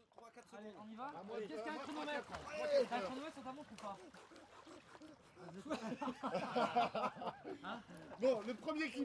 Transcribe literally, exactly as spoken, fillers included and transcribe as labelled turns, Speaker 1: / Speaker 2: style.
Speaker 1: trois quatre secondes.
Speaker 2: Allez, on y va.
Speaker 3: Ah, moi,
Speaker 2: Qu'est-ce qu'un
Speaker 3: moi,
Speaker 2: chronomètre?
Speaker 3: Allez,
Speaker 2: T'as un chronomètre sur ta montre ou pas?
Speaker 3: Bon, le premier qui